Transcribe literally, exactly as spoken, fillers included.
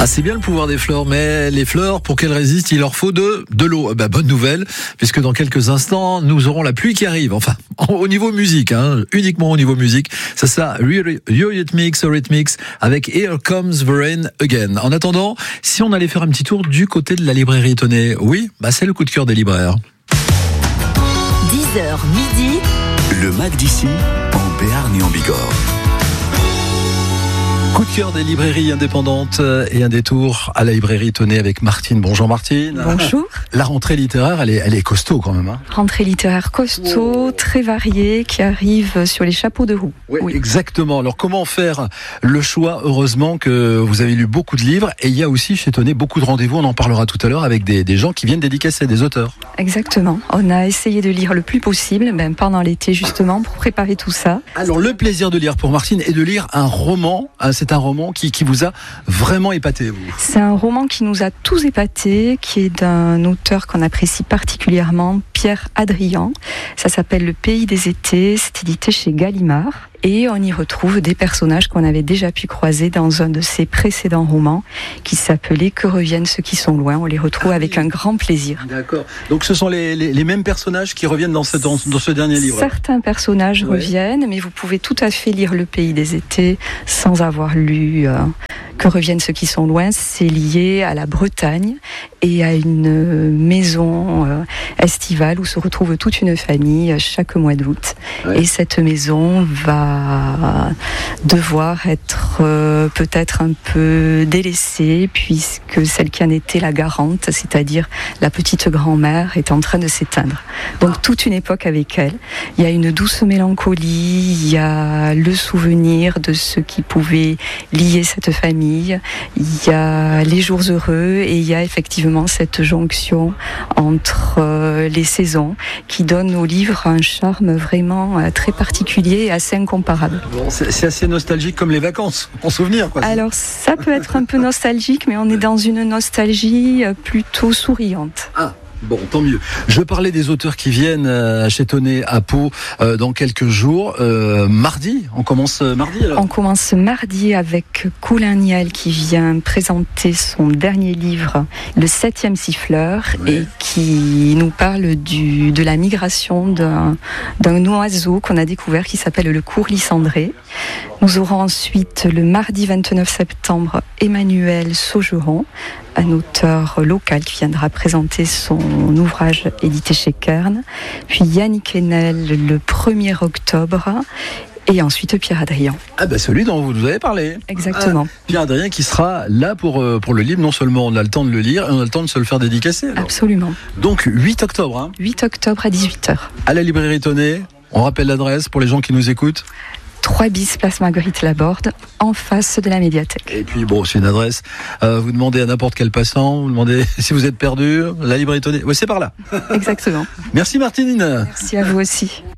c'est bien le pouvoir des fleurs, mais les fleurs, pour qu'elles résistent, il leur faut de, de l'eau. Bah, bonne nouvelle, puisque dans quelques instants, nous aurons la pluie qui arrive. Enfin, au niveau musique, hein, uniquement au niveau musique. C'est ça, Eurythmics, Eurythmics, avec Here Comes the Rain Again. En attendant, si on allait faire un petit tour du côté de la librairie Tonnet, oui, bah c'est le coup de cœur des libraires. dix heures midi. Le Mac d'ici, en Béarn et en Bigorre. Coup de cœur des librairies indépendantes et un détour à la librairie Tonnet avec Martine. Bonjour Martine. Bonjour. La rentrée littéraire, elle est, elle est costaud quand même. Hein. Rentrée littéraire costaud, oh. très variée, qui arrive sur les chapeaux de roue. Oui, oui, exactement. Alors comment faire le choix? Heureusement que vous avez lu beaucoup de livres et il y a aussi chez Tonnet beaucoup de rendez-vous, on en parlera tout à l'heure, avec des, des gens qui viennent dédicacer, des auteurs. Exactement. On a essayé de lire le plus possible, même pendant l'été justement, pour préparer tout ça. Alors le plaisir de lire pour Martine est de lire un roman, c'est un roman qui, qui vous a vraiment épaté, vous. C'est un roman qui nous a tous épatés, qui est d'un auteur qu'on apprécie particulièrement, Pierre Hadrian. Ça s'appelle Le Pays des Étés, c'est édité chez Gallimard. Et on y retrouve des personnages qu'on avait déjà pu croiser dans un de ses précédents romans qui s'appelait Que reviennent ceux qui sont loin. On les retrouve ah, avec oui. un grand plaisir. D'accord. Donc ce sont les, les, les mêmes personnages qui reviennent dans ce, dans, dans ce dernier livre. Certains personnages ouais. reviennent, mais vous pouvez tout à fait lire Le Pays des Étés sans avoir lu euh, Que reviennent ceux qui sont loin. C'est lié à la Bretagne et à une maison euh, estivale où se retrouve toute une famille chaque mois d'août. Ouais. Et cette maison va devoir être euh, peut-être un peu délaissée puisque celle qui en était la garante, c'est-à-dire la petite grand-mère, est en train de s'éteindre. Donc toute une époque avec elle. Il y a une douce mélancolie, il y a le souvenir de ce qui pouvait lier cette famille, il y a les jours heureux et il y a effectivement cette jonction entre euh, les saisons qui donne au livre un charme vraiment euh, très particulier et assez incomparable. Bon, c'est, c'est assez nostalgique comme les vacances, en souvenir quoi. Alors ça peut être un peu nostalgique, mais on est dans une nostalgie plutôt souriante. Ah. Bon, tant mieux. Je parlais des auteurs qui viennent euh, chez Tonnet à Pau euh, dans quelques jours. Euh, mardi, on commence mardi alors. On commence mardi avec Colin Niel qui vient présenter son dernier livre, Le Septième Siffleur, ouais. et qui nous parle du, de la migration d'un, d'un oiseau qu'on a découvert qui s'appelle le courlis cendré. Nous aurons ensuite le mardi vingt-neuf septembre Emmanuel Saugeron, un auteur local qui viendra présenter son ouvrage édité chez Kern. Puis Yannick Enel le premier octobre. Et ensuite Pierre Hadrian. Ah ben celui dont vous nous avez parlé. Exactement. Ah, Pierre Hadrian qui sera là pour, pour le livre. Non seulement on a le temps de le lire, et on a le temps de se le faire dédicacer. Alors. Absolument. Donc huit octobre. Hein. huit octobre à dix-huit heures. À la librairie Tonnet. On rappelle l'adresse pour les gens qui nous écoutent. trois bis place Marguerite Laborde, en face de la médiathèque. Et puis bon, c'est une adresse. Euh, vous demandez à n'importe quel passant, vous demandez si vous êtes perdu, la librairie Tonnet. Oui, c'est par là. Exactement. Merci Martine. Merci à vous aussi.